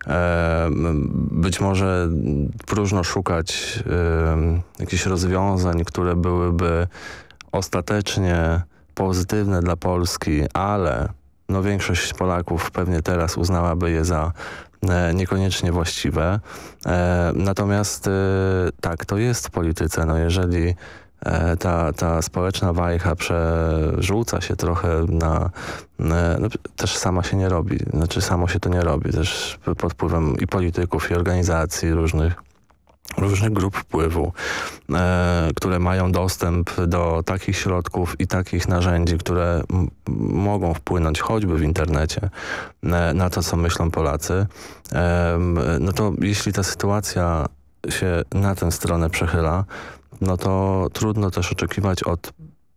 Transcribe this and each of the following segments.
Być może próżno szukać jakichś rozwiązań, które byłyby ostatecznie pozytywne dla Polski, ale no większość Polaków pewnie teraz uznałaby je za niekoniecznie właściwe. Natomiast tak, to jest w polityce. No jeżeli ta społeczna wajcha przerzuca się trochę no, też sama się nie robi. Znaczy samo się to nie robi. Też pod wpływem i polityków, i organizacji różnych grup wpływu, które mają dostęp do takich środków i takich narzędzi, które mogą wpłynąć choćby w internecie na to, co myślą Polacy, no to jeśli ta sytuacja się na tę stronę przechyla, no to trudno też oczekiwać od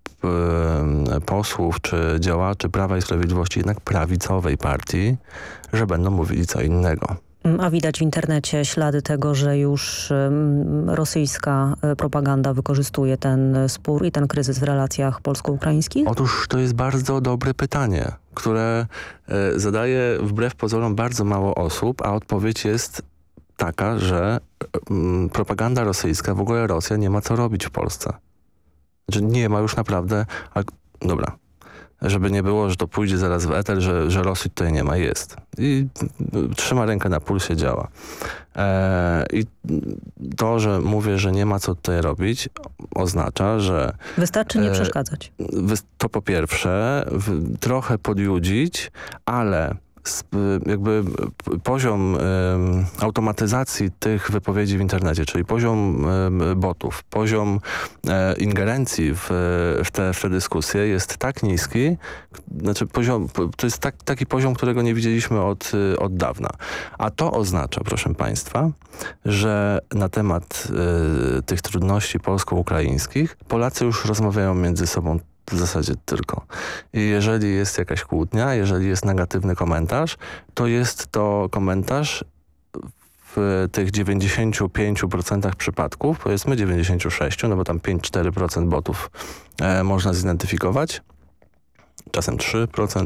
posłów czy działaczy Prawa i Sprawiedliwości jednak prawicowej partii, że będą mówili co innego. A widać w internecie ślady tego, że już rosyjska propaganda wykorzystuje ten spór i ten kryzys w relacjach polsko-ukraińskich? Otóż to jest bardzo dobre pytanie, które zadaje wbrew pozorom bardzo mało osób, a odpowiedź jest taka, że propaganda rosyjska, w ogóle Rosja nie ma co robić w Polsce. Znaczy nie ma już naprawdę... Dobra. Żeby nie było, że to pójdzie zaraz w eter, że Rosji tutaj nie ma, jest. I trzyma rękę na pulsie, działa. I to, że mówię, że nie ma co tutaj robić, oznacza, że... Wystarczy nie przeszkadzać. To po pierwsze, trochę podjudzić, ale jakby poziom automatyzacji tych wypowiedzi w internecie, czyli poziom botów, poziom ingerencji w te dyskusje jest tak niski, znaczy to jest taki poziom, którego nie widzieliśmy od dawna. A to oznacza, proszę Państwa, że na temat tych trudności polsko-ukraińskich Polacy już rozmawiają między sobą w zasadzie tylko. I jeżeli jest jakaś kłótnia, jeżeli jest negatywny komentarz, to jest to komentarz w tych 95% przypadków, powiedzmy 96%, no bo tam 5-4% botów można zidentyfikować, czasem 3%,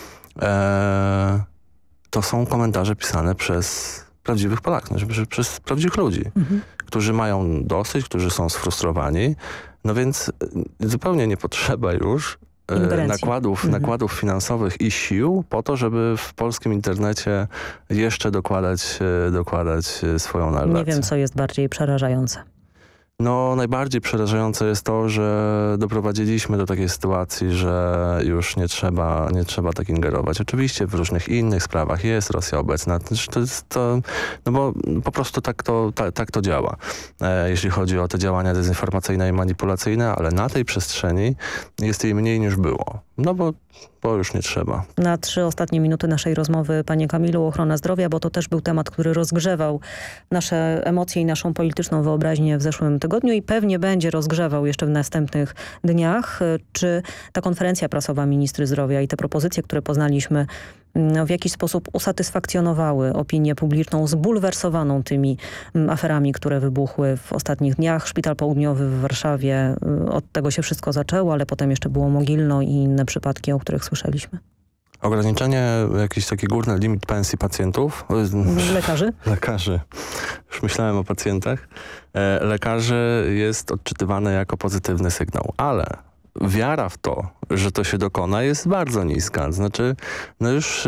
to są komentarze pisane przez prawdziwych Polaków, znaczy przez prawdziwych ludzi, którzy mają dosyć, którzy są sfrustrowani. No więc zupełnie nie potrzeba już nakładów finansowych i sił po to, żeby w polskim internecie jeszcze dokładać swoją narrację. Nie wiem, co jest bardziej przerażające. No najbardziej przerażające jest to, że doprowadziliśmy do takiej sytuacji, że już nie trzeba tak ingerować. Oczywiście w różnych innych sprawach jest Rosja obecna. No bo po prostu tak to działa. Jeśli chodzi o te działania dezinformacyjne i manipulacyjne, ale na tej przestrzeni jest jej mniej niż było. No bo już nie trzeba. Na 3 ostatnie minuty naszej rozmowy, panie Kamilu, ochrona zdrowia, bo to też był temat, który rozgrzewał nasze emocje i naszą polityczną wyobraźnię w zeszłym tygodniu i pewnie będzie rozgrzewał jeszcze w następnych dniach. Czy ta konferencja prasowa ministry zdrowia i te propozycje, które poznaliśmy, w jakiś sposób usatysfakcjonowały opinię publiczną zbulwersowaną tymi aferami, które wybuchły w ostatnich dniach? Szpital Południowy w Warszawie, od tego się wszystko zaczęło, ale potem jeszcze było Mogilno i inne przypadki, o których słyszeliśmy. Ograniczenie, jakiś taki górny limit pensji pacjentów. Lekarzy? Lekarzy. Już myślałem o pacjentach. Lekarzy jest odczytywane jako pozytywny sygnał, ale wiara w to, że to się dokona, jest bardzo niska. Znaczy, no już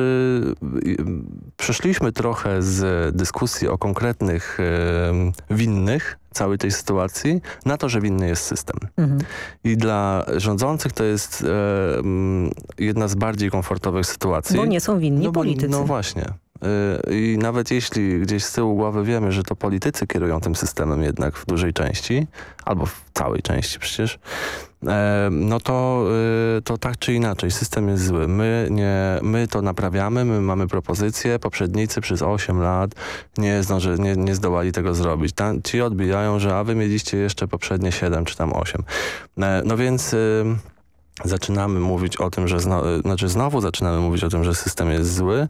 przeszliśmy trochę z dyskusji o konkretnych winnych całej tej sytuacji na to, że winny jest system. I dla rządzących to jest jedna z bardziej komfortowych sytuacji. Bo nie są winni politycy. No właśnie. I nawet jeśli gdzieś z tyłu głowy wiemy, że to politycy kierują tym systemem jednak w dużej części, albo w całej części przecież, no to tak czy inaczej system jest zły. My to naprawiamy, my mamy propozycje, poprzednicy przez 8 lat nie zdołali tego zrobić. Ci odbijają, że wy mieliście jeszcze poprzednie 7 czy tam 8. No więc... zaczynamy mówić o tym, że znowu zaczynamy mówić o tym, że system jest zły,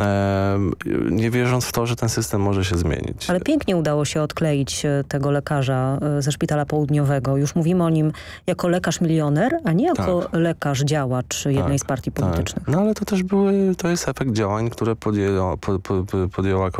nie wierząc w to, że ten system może się zmienić. Ale pięknie udało się odkleić tego lekarza ze Szpitala Południowego. Już mówimy o nim jako lekarz milioner, a nie jako lekarz działacz jednej z partii politycznych. No ale to też to jest efekt działań, które podjęła